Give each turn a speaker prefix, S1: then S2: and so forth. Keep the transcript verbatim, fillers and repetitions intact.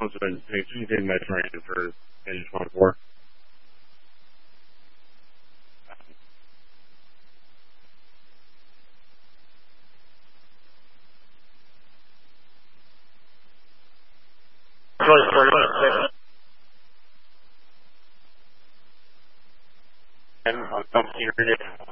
S1: So you did measuring for page twenty-four. And I'm hearing it.